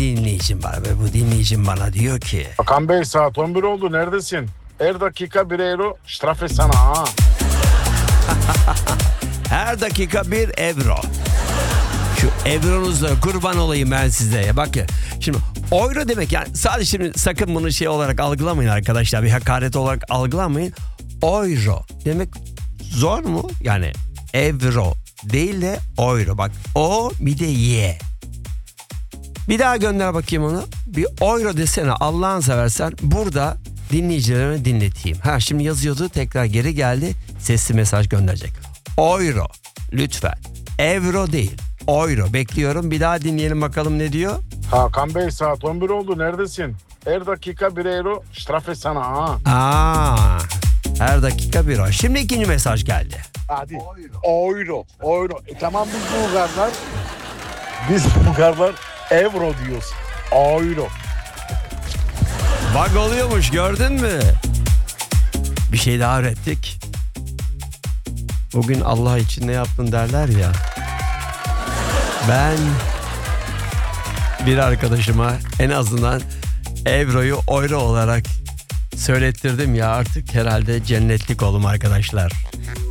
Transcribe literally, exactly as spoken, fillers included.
dinleyicim var ve bu dinleyicim bana diyor ki... Hakan Bey saat on bir oldu, neredesin? Her dakika bir euro ştrafe sana ha. Her dakika bir euro. Şu euronuzla kurban olayım ben size. Bak ya, şimdi euro demek, yani sadece şimdi sakın bunu şey olarak algılamayın arkadaşlar. Bir hakaret olarak algılamayın. Euro demek zor mu? Yani euro değil de euro. Bak o bir de y. Bir daha gönder bakayım onu. Bir euro desene Allah'ını seversen, burada dinleyicilerime dinleteyim. Ha, şimdi yazıyordu, tekrar geri geldi, sesli mesaj gönderecek. Euro lütfen. Euro değil. Euro. Bekliyorum. Bir daha dinleyelim bakalım ne diyor. Hakan Bey saat on bir oldu, neredesin? Her dakika bir euro ştrafe sana ha. Aa, her dakika bir euro. Şimdi ikinci mesaj geldi. Hadi. Euro. Euro. E, tamam biz Bulgarlar. Biz Bulgarlar euro diyoruz. Euro. Bak oluyormuş, gördün mü? Bir şey daha öğrettik. Bugün Allah için ne yaptın derler ya. Ben bir arkadaşıma en azından euroyu euro olarak söylettirdim ya, artık herhalde cennetlik oldum arkadaşlar.